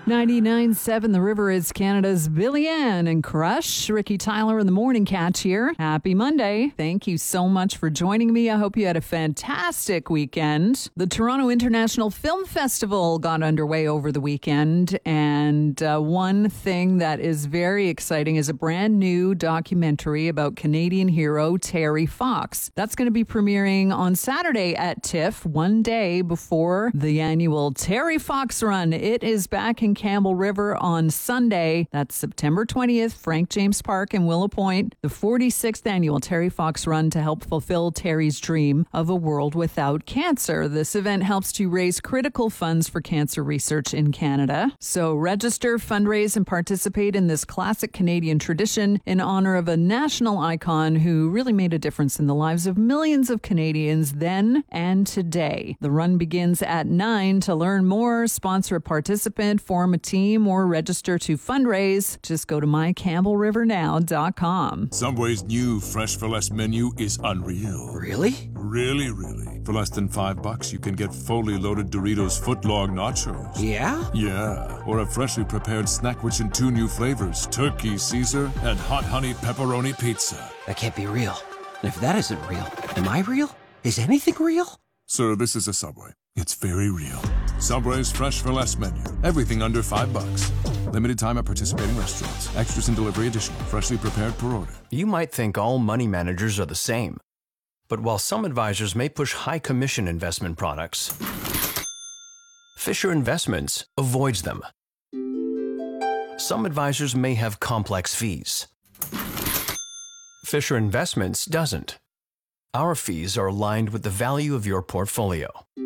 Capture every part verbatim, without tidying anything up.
ninety-nine point seven The River is Canada's Billy Ann and Crush. Ricky Tyler in the Morning Catch here. Happy Monday. Thank you so much for joining me. I hope you had a fantastic weekend. The Toronto International Film Festival got underway over the weekend, and uh, one thing that is very exciting is a brand new documentary about Canadian hero Terry Fox. That's going to be premiering on Saturday at TIFF, one day before the annual Terry Fox Run. It is back in Campbell River on Sunday. That's September twentieth, Frank James Park in Willow Point, the forty-sixth annual Terry Fox Run to help fulfill Terry's dream of a world without cancer. This event helps to raise critical funds for cancer research in Canada. So register, fundraise, and participate in this classic Canadian tradition in honor of a national icon who really made a difference in the lives of millions of Canadians then and today. The run begins at nine. To learn more, sponsor a participant, form a team, or register to fundraise, just go to my campbell river now dot com. Subway's new Fresh for Less menu is unreal. Really? Really, really. For less than five bucks, you can get fully loaded Doritos footlong nachos. Yeah? Yeah. Or a freshly prepared snack which in two new flavors, Turkey Caesar and Hot Honey Pepperoni Pizza. That can't be real. And if that isn't real, am I real? Is anything real? Sir, this is a Subway. It's very real. Subway's Fresh for Less menu. Everything under five bucks. Limited time at participating restaurants. Extras and delivery additional. Freshly prepared per order. You might think all money managers are the same. But while some advisors may push high commission investment products, Fisher Investments avoids them. Some advisors may have complex fees. Fisher Investments doesn't. Our fees are aligned with the value of your portfolio.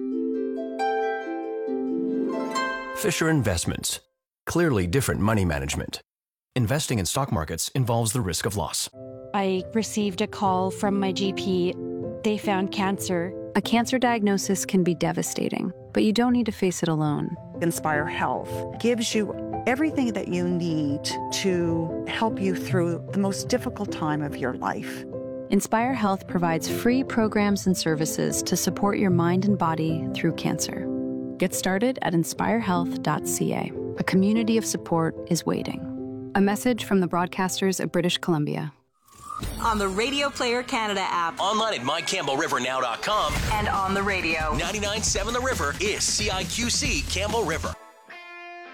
Fisher Investments. Clearly different money management. Investing in stock markets involves the risk of loss. I received a call from my G P. They found cancer. A cancer diagnosis can be devastating, but you don't need to face it alone. Inspire Health gives you everything that you need to help you through the most difficult time of your life. Inspire Health provides free programs and services to support your mind and body through cancer. Get started at inspire health dot c a. A community of support is waiting. A message from the broadcasters of British Columbia. On the Radio Player Canada app. Online at my campbell river now dot com. And on the radio. ninety-nine point seven The River is C I Q C Campbell River.